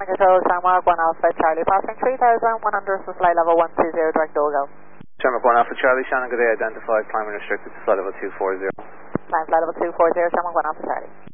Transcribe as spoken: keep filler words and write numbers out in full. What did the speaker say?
Shannon Control, Shamrock one Alpha Charlie, passing three thousand one hundred for flight level one two zero, direct Dogo. Shamrock one Alpha Charlie, Shannon, good day, identified, climbing restricted to flight level two four zero. Climb flight level two four zero, Shamrock one Alpha Charlie.